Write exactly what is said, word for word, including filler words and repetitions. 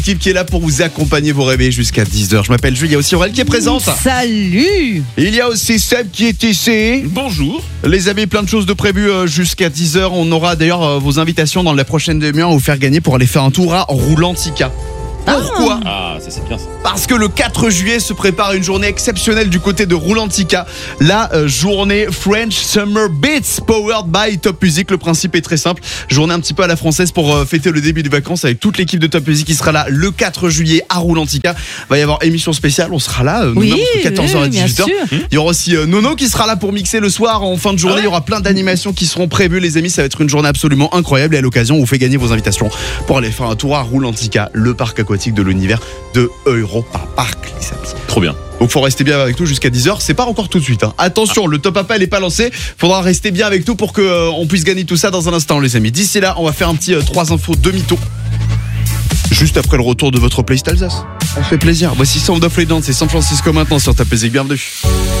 L'équipe qui est là pour vous accompagner, vous réveiller jusqu'à dix heures. Je m'appelle Jules, il y a aussi Aurel qui est présente. Salut. Il y a aussi Seb qui est ici. Bonjour. Les amis, plein de choses de prévues euh, jusqu'à dix heures. On aura d'ailleurs euh, vos invitations dans la prochaine demi-heure à vous faire gagner pour aller faire un tour à Roulantica. Pourquoi ? Ah, ça c'est bien ça. Parce que le quatre juillet se prépare une journée exceptionnelle du côté de Roulantica. La euh, journée French Summer Beats powered by Top Music. Le principe est très simple. Journée un petit peu à la française pour euh, fêter le début des vacances avec toute l'équipe de Top Music qui sera là le quatre juillet à Roulantica. Va y avoir émission spéciale. On sera là euh, Oui, nous-mêmes entre quatorze heures et oui, bien dix-huit heures. sûr. Il y aura aussi euh, Nono qui sera là pour mixer le soir en fin de journée. Ah ouais. Il y aura plein d'animations qui seront prévues, les amis. Ça va être une journée absolument incroyable. Et à l'occasion, on vous fait gagner vos invitations pour aller faire un tour à Roulantica, le parc aquatique de l'univers de Europa Park, les amis. Trop bien. Donc faut rester bien avec nous jusqu'à dix heures. C'est pas encore tout de suite. Hein. Attention, le top appel est pas lancé. Faudra rester bien avec nous pour que euh, on puisse gagner tout ça dans un instant, les amis. D'ici là, on va faire un petit euh, trois infos demi-tour. Juste après le retour de votre playlist Alsace. Ça fait plaisir. Voici Sound of Legends, c'est San Francisco maintenant sur Ta Musique. Bienvenue.